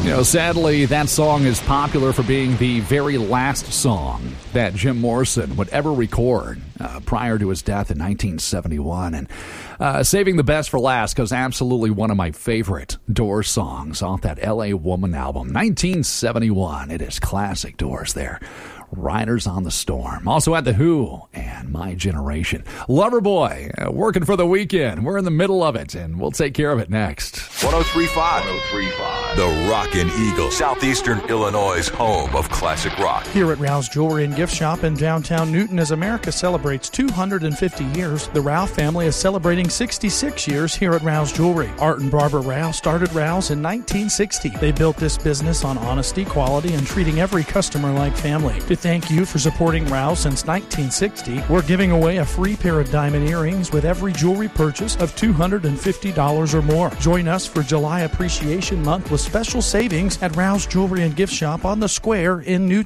Sadly, that song is popular for being the very last song that Jim Morrison would ever record prior to his death in 1971. And saving the best for last because absolutely one of my favorite Doors songs off that L.A. Woman album, 1971. It is classic Doors there. Riders on the Storm. Also at The Who and My Generation. Loverboy, working for the weekend. We're in the middle of it, and we'll take care of it next. 103.5. The Rockin' Eagle, Southeastern Illinois' home of classic rock. Here at Rouse Jewelry and Gift Shop in downtown Newton, as America celebrates 250 years, the Rouse family is celebrating 66 years here at Rouse Jewelry. Art and Barbara Rouse started Rouse in 1960. They built this business on honesty, quality, and treating every customer like family. To thank you for supporting Rouse since 1960, we're giving away a free pair of diamond earrings with every jewelry purchase of $250 or more. Join us for July Appreciation Month with special savings at Rouse Jewelry and Gift Shop on the Square in Newton.